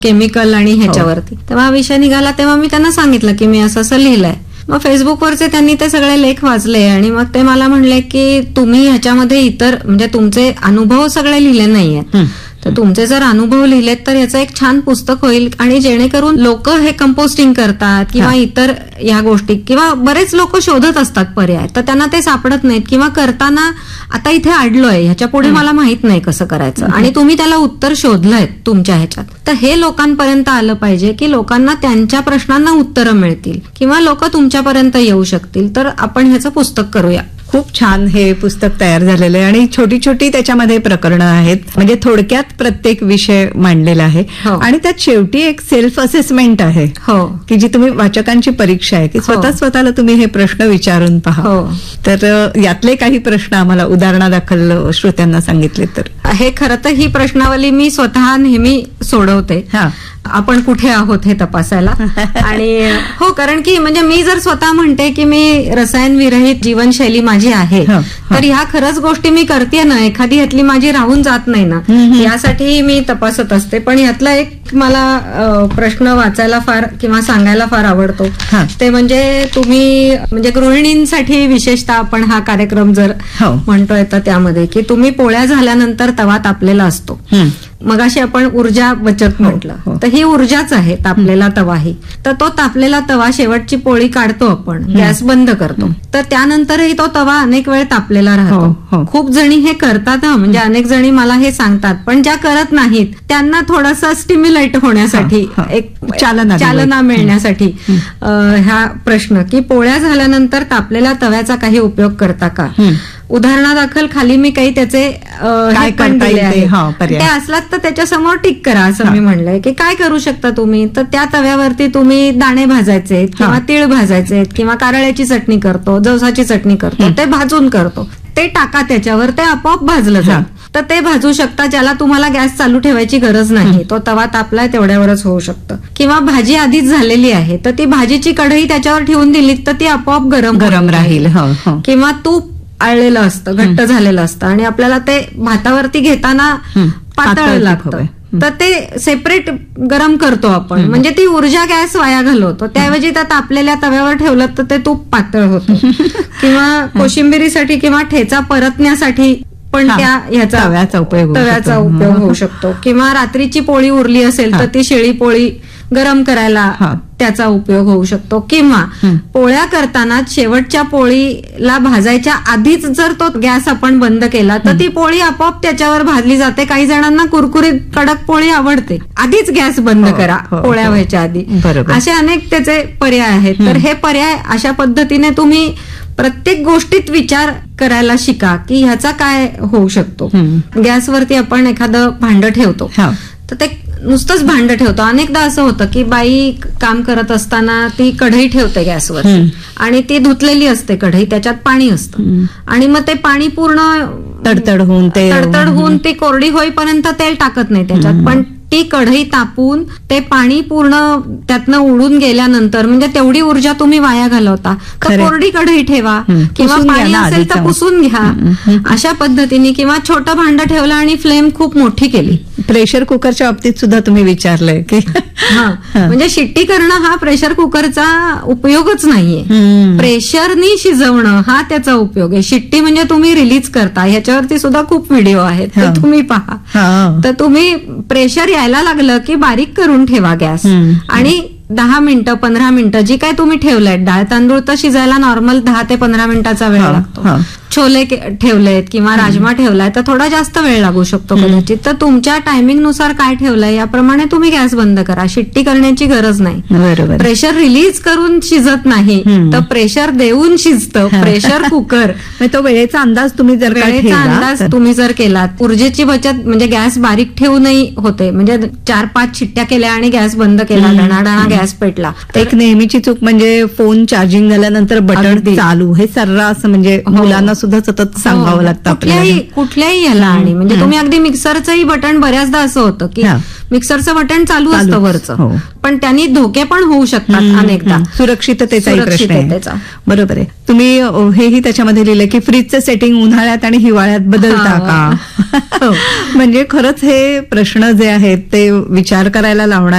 Chemical आणि ह्याच्यावरती. तेव्हा हा विषय निघाला तेव्हा मी त्यांना सांगितलं की मी असं असं लिहिलंय. मग फेसबुकवरचे त्यांनी ते सगळे लेख वाचले आणि मग ते मला म्हणले की तुम्ही ह्याच्यामध्ये इतर म्हणजे तुमचे अनुभव सगळे लिहिले नाहीयेत, तर तुमचे जर अनुभव लिहिलेत तर याचं एक छान पुस्तक होईल आणि जेणेकरून लोक हे कंपोस्टिंग करतात किंवा इतर या गोष्टी किंवा बरेच लोक शोधत असतात पर्याय, तर त्यांना ते सापडत नाहीत किंवा करताना आता इथे अडलोय ह्याच्या पुढे मला माहित नाही कसं करायचं आणि तुम्ही त्याला उत्तर शोधलंय तुमच्या ह्याच्यात, तर हे लोकांपर्यंत आलं पाहिजे की लोकांना त्यांच्या प्रश्नांना उत्तरं मिळतील किंवा लोक तुमच्यापर्यंत येऊ शकतील. तर आपण ह्याचं पुस्तक करूया. खूप छान हे पुस्तक तयार झालेलं आहे आणि छोटी छोटी त्याच्यामध्ये प्रकरणं आहेत, म्हणजे थोडक्यात प्रत्येक विषय मांडलेला आहे आणि त्यात शेवटी एक सेल्फ असेसमेंट आहे की जी तुम्ही वाचकांची परीक्षा आहे की स्वतःला तुम्ही हे प्रश्न विचारून पहा. तर यातले काही प्रश्न आम्हाला उदाहरणादाखल श्रोत्यांना सांगितले तर. हे खरं तर ही प्रश्नावली मी स्वतः नेहमी सोडवते आपण कुठे आहोत हे तपासायला. आणि हो, कारण की म्हणजे मी जर स्वतः म्हणते की मी रसायन विरहित जीवनशैली माझी आहे, तर ह्या खरंच गोष्टी मी करते ना, एखादी ह्यातली माझी राहून जात नाही ना, यासाठी मी तपासत असते. पण यातला एक मला प्रश्न वाचायला फार किंवा सांगायला फार आवडतो, ते म्हणजे तुम्ही म्हणजे गृहिणींसाठी विशेषतः आपण हा कार्यक्रम जर म्हणतोय तर त्यामध्ये की तुम्ही पोळ्या झाल्यानंतर तवा तापलेला असतो. मगाशी आपण ऊर्जा बचत म्हटलं, तर ही ऊर्जाच आहे तापलेला तवाही. तर तो तापलेला तवा शेवटची पोळी काढतो आपण, गॅस बंद करतो, तर त्यानंतरही तो तवा अनेक वेळ तापलेला राहतो. खूप जणी हे करतात, म्हणजे अनेक जणी मला हे सांगतात, पण ज्या करत नाहीत त्यांना थोडासा स्टिम्युलेट होण्यासाठी एक चालना मिळण्यासाठी हा प्रश्न की पोळ्या झाल्यानंतर तापलेल्या तव्याचा काही उपयोग करता का. उदाहरणादाखल खाली मी काही त्याचे पण दिले आहे, ते असलात तर त्याच्यासमोर टिक करा असं मी म्हणलंय की काय करू शकता तुम्ही. तर त्या तव्यावरती तुम्ही दाणे भाजायचे किंवा तीळ भाजायचे किंवा कारळ्याची चटणी करतो, जवसाची चटणी करतो, ते भाजून करतो, ते टाका त्याच्यावर, ते आपोआप भाजलं जात. तर ते भाजू शकता, ज्याला तुम्हाला गॅस चालू ठेवायची गरज नाही, तो तवा तापलाय तेवढ्यावरच होऊ शकतं. किंवा भाजी आधीच झालेली आहे तर ती भाजीची कढई त्याच्यावर ठेवून दिली तर ती आपोआप गरम राहील. किंवा तूप आळलेलं असतं, घट्ट झालेलं असतं आणि आपल्याला ते भातावरती घेताना पातळ लागतं, तर ते सेपरेट गरम करतो आपण, म्हणजे ती ऊर्जा गॅस वाया घालवतो. त्याऐवजी त्या तापलेल्या तव्यावर ठेवलं तर ते तूप पातळ होतं. किंवा कोशिंबिरीसाठी किंवा ठेचा परतण्यासाठी पण त्या ह्याचा तव्याचा उपयोग होऊ शकतो. किंवा रात्रीची पोळी उरली असेल तर ती शिळी पोळी गरम करायला त्याचा उपयोग होऊ शकतो. किंवा पोळ्या करताना शेवटच्या पोळीला भाजायच्या आधीच जर तो गॅस आपण बंद केला तर ती पोळी आपोआप त्याच्यावर भाजली जाते. काही जणांना कुरकुरीत कडक पोळी आवडते, आधीच गॅस बंद करा पोळ्या व्हायच्या आधी. असे अनेक त्याचे पर्याय आहेत. तर हे पर्याय अशा पद्धतीने तुम्ही प्रत्येक गोष्टीत विचार करायला शिका की ह्याचा काय होऊ शकतो. गॅसवरती आपण एखादं भांड ठेवतो तर ते नुसतंच भांड ठेवतो. अनेकदा असं होतं की बाई काम करत असताना ती कढई ठेवते गॅसवर आणि ती धुतलेली असते कढई, त्याच्यात पाणी असतं आणि मग ते पाणी पूर्ण तडतड होऊन ती कोरडी होईपर्यंत तेल टाकत नाही त्याच्यात, पण ती कढई तापून ते पाणी पूर्ण त्यातनं उडून गेल्यानंतर म्हणजे तेवढी ऊर्जा तुम्ही वाया घालवता. तर कोरडी कढई ठेवा किंवा पाणी असेल तर पुसून घ्या अशा पद्धतीने. किंवा छोटं भांड ठेवलं आणि फ्लेम खूप मोठी केली. प्रेशर कुकरच्या बाबतीत सुद्धा तुम्ही विचारलंय की म्हणजे शिट्टी करणं हा प्रेशर कुकरचा उपयोगच नाहीये. प्रेशरनी शिजवणं हा त्याचा उपयोग आहे. शिट्टी म्हणजे तुम्ही रिलीज करता, ह्याच्यावरती सुद्धा खूप व्हिडिओ आहेत, ते तुम्ही पहा. तर तुम्ही प्रेशर यायला लागलं की बारीक करून ठेवा गॅस आणि 10 मिनिटं 15 मिनिटं जी काय तुम्ही ठेवलंय. डाळ तांदूळ तर शिजायला नॉर्मल 10 ते 15 मिनिटाचा वेळ लागतो. छोले ठेवलेत किंवा राजमा ठेवलाय तर थोडा जास्त वेळ लागू शकतो कदाचित. तर तुमच्या टायमिंग नुसार काय ठेवलंय याप्रमाणे तुम्ही गॅस बंद करा. शिट्टी करण्याची गरज नाही. प्रेशर रिलीज करून शिजत नाही तर प्रेशर देऊन शिजतं प्रेशर कुकर. तो वेळेचा अंदाज तुम्ही जर केलात, ऊर्जेची बचत म्हणजे गॅस बारीक ठेवूनही होते. म्हणजे 4-5 शिट्ट्या केल्या आणि गॅस बंद केला, डणाडणा गॅस पेटला. एक नेहमीची चूक म्हणजे फोन चार्जिंग झाल्यानंतर बटन चालू, हे सर्रास म्हणजे मुलांना सुद्धा सतत सांगावं लागतं कुठल्याही याला. आणि म्हणजे तुम्ही अगदी मिक्सरचंही बटन बऱ्याचदा असं होतं की मिक्सरचं बटन चालू असतं वरचं, पण त्यांनी धोके पण होऊ शकतात अनेकदा. सुरक्षिततेचा प्रश्न आहे. बरोबर आहे. तुम्ही हेही त्याच्यामध्ये लिहिलं की फ्रीजचं सेटिंग उन्हाळ्यात आणि हिवाळ्यात बदलता का. म्हणजे खरंच हे प्रश्न जे आहेत ते विचार करायला लावणार